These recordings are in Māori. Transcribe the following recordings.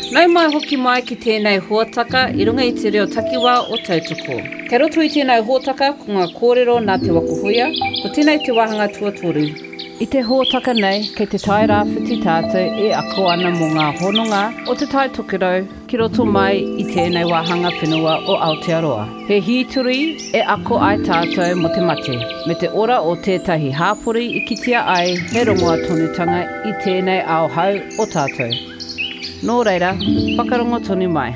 Nau mai hoki mai ki tēnei huataka I runga I te reo takiwā o tautoko. Kei roto I tēnei huataka ko ngā kōrero nā te wakuhoia, ko tēnei te wahanga tuatoru. I te huataka nei, kei te tai rāwhiti tātou ako ana mō ngā hononga o te tai tokerau ki roto mai I tēnei wahanga whenua o Aotearoa. He hīturi ako ai tātou mo te mate, me te ora o tētahi hāpori I kitea ai he rongoa tonutanga I tēnei ao hau o tātou. Nō reira, whakarongo tonu mai.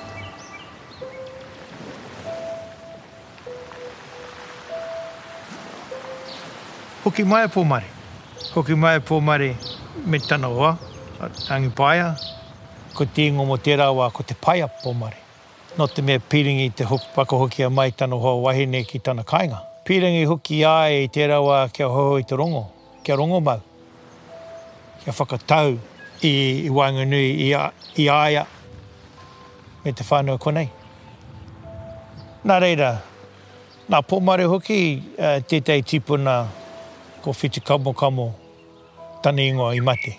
Hoki mai pōmare. Hoki mai pōmare me tana oa, tangi paia. Ko te ingo mo te rawa ko te paia pōmare. No te mea piringi te whakahokia mai tana hoa wahine ki tana kāinga. Piringi hoki ai te rawa kia hoho I te rongo, kia rongo mau. Kia whakatau I Wainganui, I aia, me te whānau konei. Nā reira, nā pōmare hoki tētai tipuna ko whiti kamo tani ingoa I mate.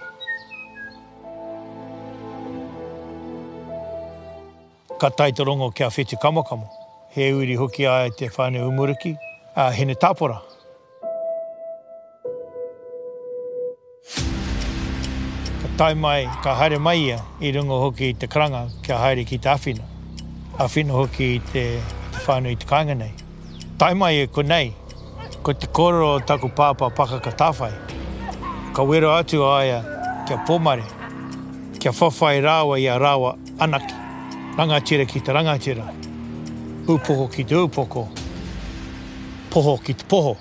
Ka tai te rongo kia whiti kamo. He uri hoki ai te whānau umuriki, hene tāpora. Tai mai, ka haere mai ia, I rungo hoki I te karanga, kia haere ki te awhina. Awhina hoki I te whānau I te kāinga nei. Tai mai e konei, ko te koro taku pāpā pakaka tāwhai. Ka wero atu aia kia pōmare, kia whawhai rāwa I a rāwa anaki. Rangatira ki te rangatira. Upoko ki te upoko. Poho ki te poho.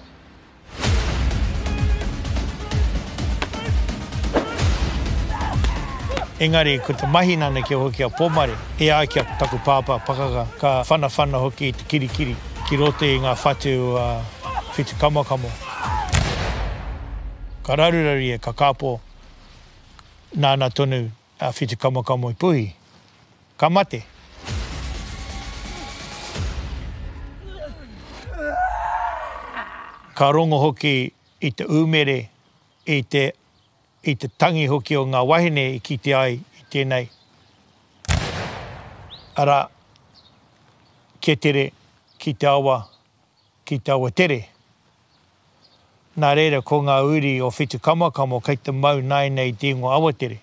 Engari, ko te mahinana kia hoki a pōmare, e a kia taku pāpā pakaka, ka whana hoki I te kirikiri, ki rote I ngā whatu whitu kamo. Ka rarurari e ka kāpō, nāna tonu whitu kamo I puhi. Ka mate. Ka rongo hoki I te umere, I te tangi hoki o ngā wahine I kite ai I tēnei. Ara, ke tere, ki te awa tere. Nā reira ko ngā uri o whitu kamo kei te mau nei te ingo awa tere.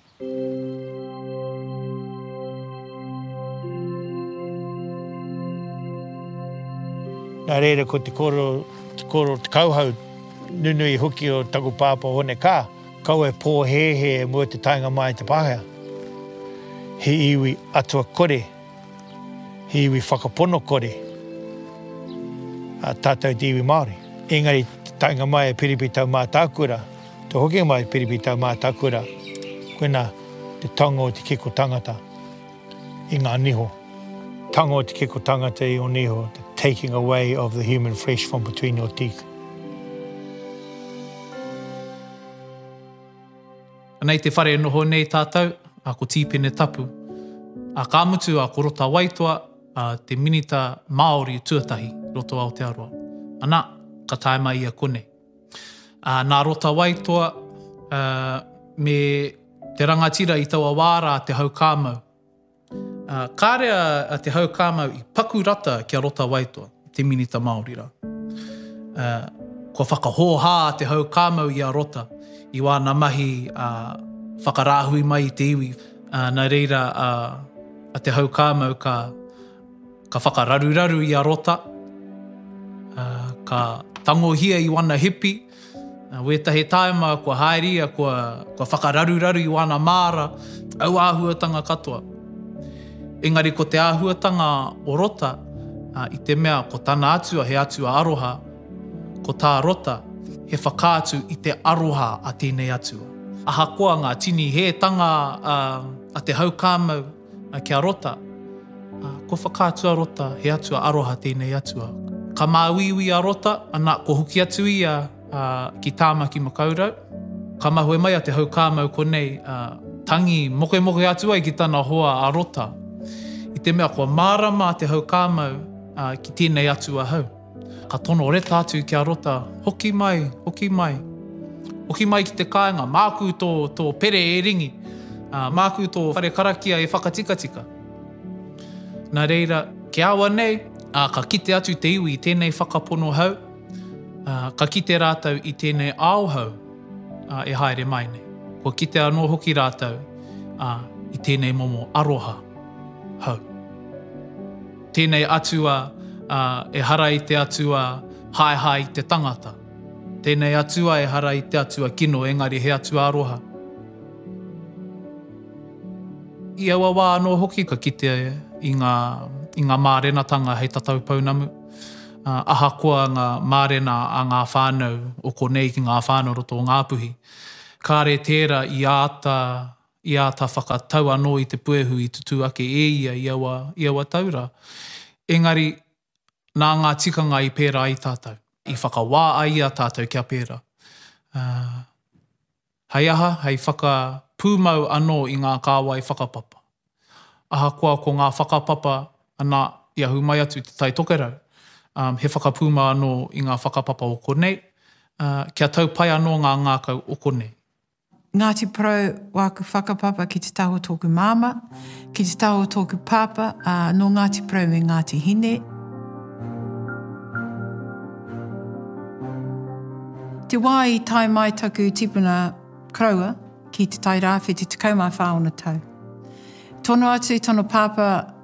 Nā reira ko te koro te kauhau nunui hoki o taku pāpā hone kā. Kau e pō he mua te tainga mai te pāhea. He iwi atua kore. He iwi whakapono kore. Tātou te iwi Māori. Engari te tainga mai e piripitau mā tākura. Te hoki mai piripitau mā tākura. Koena te tango o te kiko tangata I ngā niho. Tango o te kiko tangata I o niho. The taking away of the human flesh from between your teeth. Nei te whare noho nei tātou, ko tīpene tapu. Ka mutu a Korota Waitoa, te minita Māori tuatahi, roto Aotearoa. Ana, ka taima ia kone. Nā Rota Waitoa, me te rangatira I taua wāra te haukāmau. Kārea te haukāmau I paku rata kia Rota Waitoa, te minita Māori rā. Ko whakahōhā te haukāmau I a Rota. I wāna mahi whakarāhui mai I te iwi. Nā reira a te haukāmau ka whakararuraru I a Rota. Ka tangohia I wana hipi. Wētahe taima kua haeria, kua whakararuraru I wana māra. Au āhuatanga katoa. Engari ko te āhuatanga o Rota, I te mea ko tāna atua he atua aroha, ko tā Rota, he whakātu I te aroha a tēnei atua. Aha koa ngā tini he tanga a te haukāmau kia Rota, ko whakātu a Rota he atua aroha tēnei atua. Ka māwiwi a Rota, ana ko huki atu ia ki tāmaki makaurau. Ka mahue mai a te haukāmau konei, tangi moke atu ai ki tāna hoa a Rota. I te mea kua mārama te haukāmau ki tēnei atua hau. Ka tono reta atu ki a Rota, hoki mai. Hoki mai ki te kāinga, māku tō pere e ringi. Māku tō whare karakia e whakatikatika. Nā reira, ke awa nei, ka kite atu te iwi i tēnei whakapono hau, ka kite rātau i tēnei ao hau e haere mai nei. Ko kite anō hoki rātau i tēnei momo aroha hau. Tēnei atua e hara i te atua hae i te tangata. Tēnei atua e hara i te atua kino, engari he atua aroha. I aua wā anō hoki ka kite i ngā mārenatanga hei tatau paunamu. Ahakoa ngā mārena a ngā whānau o konei ki ngā whānau roto o Ngāpuhi. Kāre tērā i āta whakatau anō i te puehu i tutu ake e ia i aua taura. Engari, nā ngā tikanga i pērā i tātou. I whakawā ai a tātou kia pērā. Hei aha, hei whakapūmau anō i ngā kāwai whakapapa. Ahakoa ko ngā whakapapa ana i ahu mai atu te tai tokerau. He whakapūmau anō i ngā whakapapa o konei. Kia tau pai anō ngā ngākau o konei. Ngāti Porou wāku whakapapa ki te taho tōku māma, ki te taho tōku pāpa, no Ngāti Porou me Ngāti Hine. Te wā i tai mai taku tipuna kraua ki te tai rāwhi te tekau mai whaona tau. Tono atu tono pāpa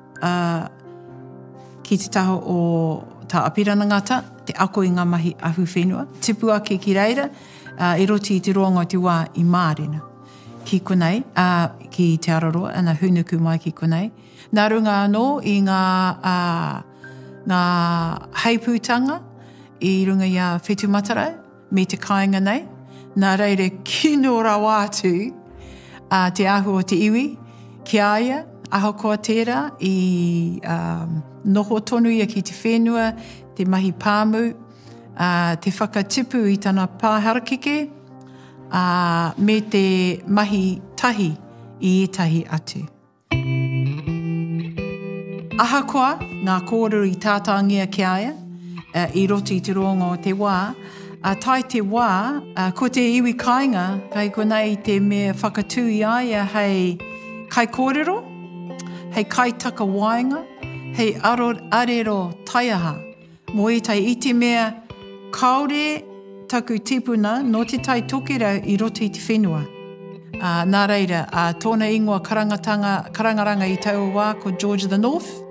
ki te taho o tā apirana ngata, te ako i ngā mahi ahu whenua. Tipu ake ki reira, i roti i te roanga o te wā i mārena. Ki konei, ki te araroa, ana hunuku mai ki konei. Nā runga anō i ngā heipūtanga i runga i a whetu matarau, me te kāinga nei. Nā reire kino rawa atu te ahu o te iwi, ki aia, ahakoa tērā i noho tonu ia ki te whenua, te mahi pāmu, te whakatipu i tana pāharakike, me te mahi tahi i etahi atu. Ahakoa, ngā kōrero i tātāngia ki aia, i roti i te rongo o te wā, tai te wā, ko te iwi kāinga, hei konei te mea whakatū i aia hei kai kōrero, hei kai taka wainga, hei arero taiaha. Mo i tai i te mea kaore taku tipuna no te tai tokerau i roti i te whenua. Nā reira, tōna ingoa karangaranga i tau wā ko George the North,